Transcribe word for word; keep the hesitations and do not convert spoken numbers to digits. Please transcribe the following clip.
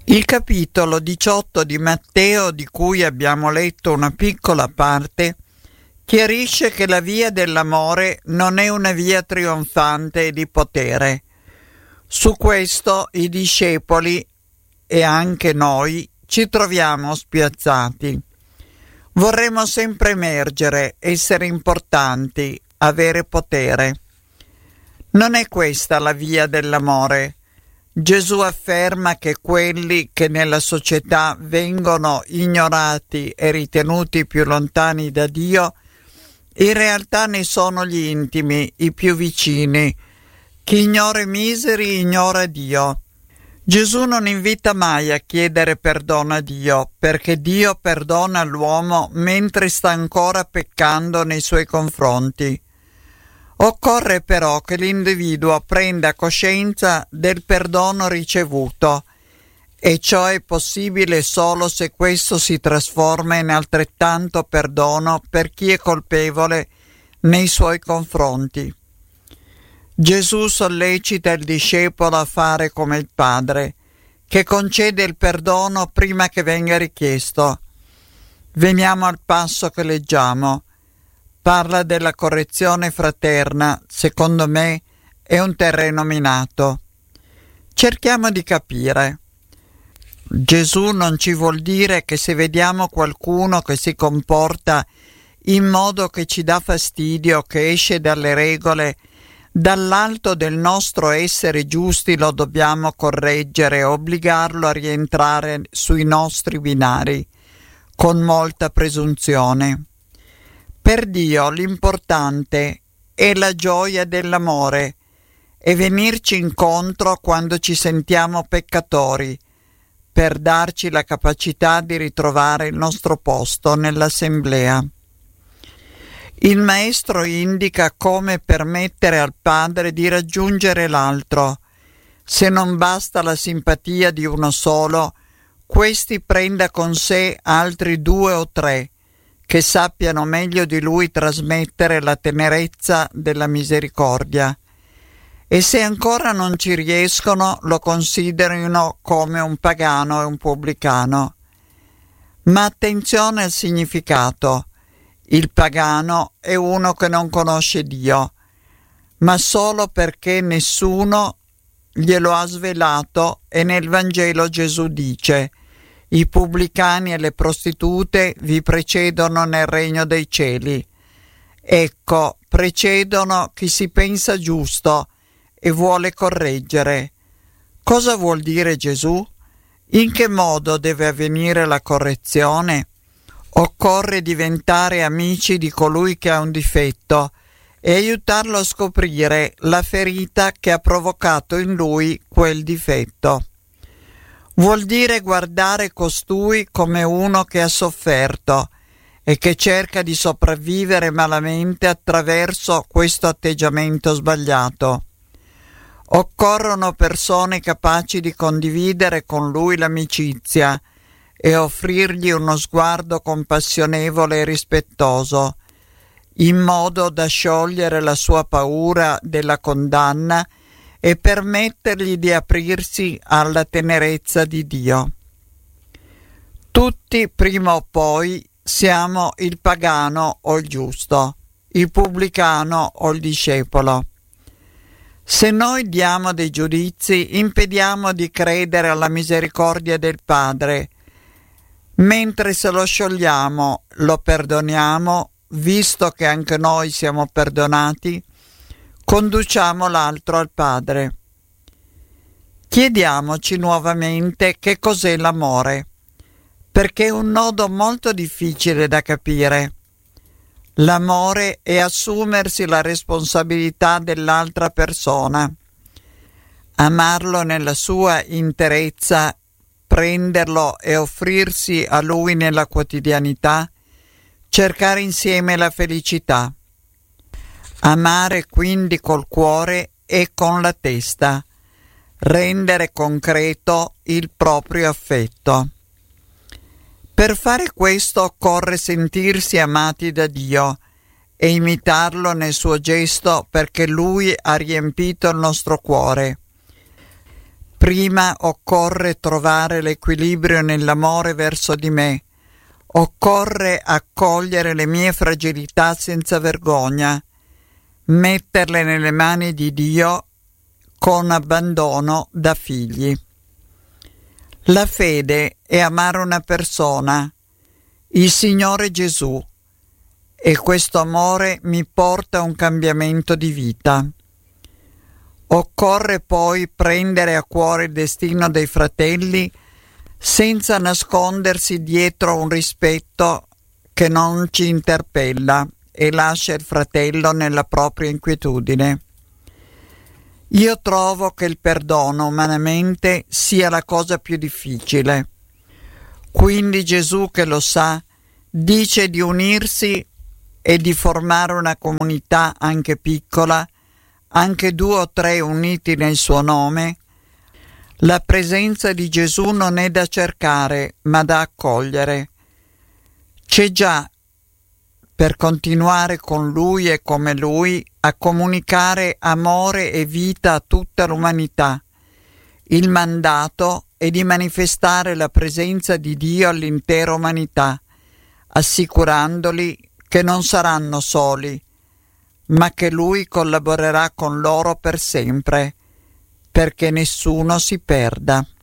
Il capitolo diciotto di Matteo, di cui abbiamo letto una piccola parte, chiarisce che la via dell'amore non è una via trionfante di potere. Su questo i discepoli e anche noi ci troviamo spiazzati. Vorremmo sempre emergere, essere importanti, avere potere. Non è questa la via dell'amore. Gesù afferma che quelli che nella società vengono ignorati e ritenuti più lontani da Dio, in realtà ne sono gli intimi, i più vicini. Chi ignora i miseri ignora Dio. Gesù non invita mai a chiedere perdono a Dio, perché Dio perdona l'uomo mentre sta ancora peccando nei suoi confronti. Occorre però che l'individuo prenda coscienza del perdono ricevuto, e ciò è possibile solo se questo si trasforma in altrettanto perdono per chi è colpevole nei suoi confronti. Gesù sollecita il discepolo a fare come il Padre, che concede il perdono prima che venga richiesto. Veniamo al passo che leggiamo. Parla della correzione fraterna, secondo me è un terreno minato. Cerchiamo di capire. Gesù non ci vuol dire che se vediamo qualcuno che si comporta in modo che ci dà fastidio, che esce dalle regole, dall'alto del nostro essere giusti lo dobbiamo correggere e obbligarlo a rientrare sui nostri binari, con molta presunzione. Per Dio l'importante è la gioia dell'amore e venirci incontro quando ci sentiamo peccatori, per darci la capacità di ritrovare il nostro posto nell'assemblea. Il Maestro indica come permettere al Padre di raggiungere l'altro. Se non basta la simpatia di uno solo, questi prenda con sé altri due o tre, che sappiano meglio di lui trasmettere la tenerezza della misericordia. E se ancora non ci riescono, lo considerino come un pagano e un pubblicano. Ma attenzione al significato. Il pagano è uno che non conosce Dio, ma solo perché nessuno glielo ha svelato, e nel Vangelo Gesù dice: i pubblicani e le prostitute vi precedono nel regno dei cieli. Ecco, precedono chi si pensa giusto e vuole correggere. Cosa vuol dire Gesù? In che modo deve avvenire la correzione? Occorre diventare amici di colui che ha un difetto e aiutarlo a scoprire la ferita che ha provocato in lui quel difetto. Vuol dire guardare costui come uno che ha sofferto e che cerca di sopravvivere malamente attraverso questo atteggiamento sbagliato. Occorrono persone capaci di condividere con lui l'amicizia e offrirgli uno sguardo compassionevole e rispettoso, in modo da sciogliere la sua paura della condanna e permettergli di aprirsi alla tenerezza di Dio. Tutti, prima o poi, siamo il pagano o il giusto, il pubblicano o il discepolo. Se noi diamo dei giudizi, impediamo di credere alla misericordia del Padre, mentre se lo sciogliamo, lo perdoniamo, visto che anche noi siamo perdonati, conduciamo l'altro al Padre. Chiediamoci nuovamente che cos'è l'amore, perché è un nodo molto difficile da capire. L'amore è assumersi la responsabilità dell'altra persona, amarlo nella sua interezza, prenderlo e offrirsi a lui nella quotidianità, cercare insieme la felicità. Amare quindi col cuore e con la testa, rendere concreto il proprio affetto. Per fare questo occorre sentirsi amati da Dio e imitarlo nel suo gesto, perché Lui ha riempito il nostro cuore. Prima occorre trovare l'equilibrio nell'amore verso di me. Occorre accogliere le mie fragilità senza vergogna, metterle nelle mani di Dio con abbandono da figli. La fede è amare una persona, il Signore Gesù, e questo amore mi porta a un cambiamento di vita. Occorre poi prendere a cuore il destino dei fratelli senza nascondersi dietro un rispetto che non ci interpella e lascia il fratello nella propria inquietudine. Io trovo che il perdono umanamente sia la cosa più difficile. Quindi Gesù, che lo sa, dice di unirsi e di formare una comunità anche piccola, anche due o tre uniti nel suo nome. La presenza di Gesù non è da cercare, ma da accogliere. C'è già, per continuare con Lui e come Lui, a comunicare amore e vita a tutta l'umanità. Il mandato è di manifestare la presenza di Dio all'intera umanità, assicurandoli che non saranno soli, ma che Lui collaborerà con loro per sempre, perché nessuno si perda.